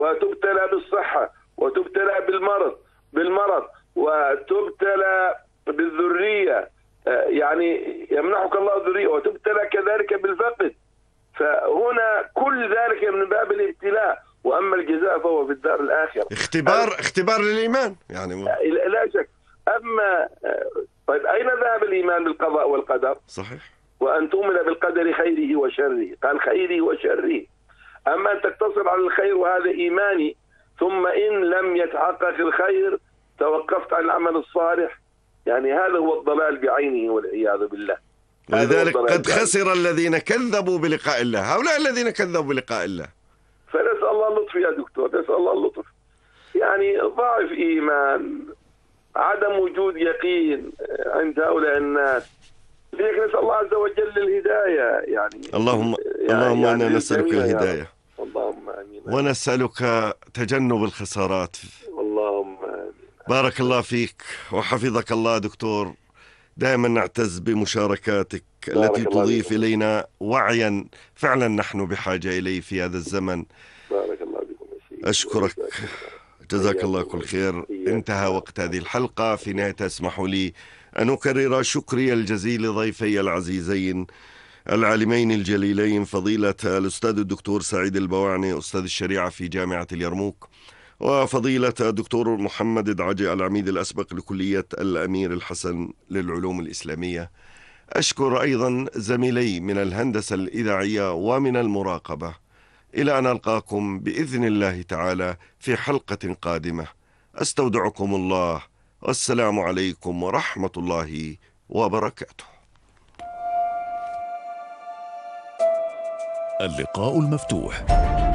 وتبتلى بالصحة، وتبتلى بالمرض، وتبتلى بالذرية، يعني يمنحك الله الذرية، وتبتلى كذلك بالفقد. فهنا كل ذلك من باب الابتلاء، وأما الجزاء فهو في الدار الآخرة. اختبار للإيمان يعني. لا شك. أما طيب أين ذهب الإيمان بالقضاء والقدر؟ صحيح. وأن تؤمن بالقدر خيره وشره، قال خيره وشره. أما أن تقتصر على الخير وهذا إيماني، ثم إن لم يتحقق الخير توقفت عن العمل الصالح، يعني هذا هو الضلال بعينه والعياذ بالله. ولذلك قد خسر الذين كذبوا بلقاء الله، هؤلاء الذين كذبوا بلقاء الله. فنسأل الله اللطف يا دكتور، نسأل الله اللطف. يعني ضعف إيمان، عدم وجود يقين عند هؤلاء الناس، لذلك نسأل الله عز وجل الهداية. يعني اللهم أنا نسألك الهداية، اللهم آمين، ونسألك تجنب الخسارات. اللهم آمين. بارك الله فيك وحفظك الله دكتور. دائما نعتز بمشاركاتك التي تضيف إلينا وعيا فعلا نحن بحاجة إليه في هذا الزمن. بارك الله بكم. أشكرك، جزاك الله كل خير. انتهى وقت هذه الحلقة. في نهاية اسمحوا لي أن أكرر شكري الجزيل لضيفي العزيزين العالمين الجليلين، فضيلة الأستاذ الدكتور سعيد البواعني أستاذ الشريعة في جامعة اليرموك، وفضيلة الدكتور محمد دعجي العميد الأسبق لكلية الأمير الحسن للعلوم الإسلامية. أشكر أيضا زميلي من الهندسة الإذاعية ومن المراقبة. إلى أن ألقاكم بإذن الله تعالى في حلقة قادمة، أستودعكم الله، والسلام عليكم ورحمة الله وبركاته. اللقاء المفتوح.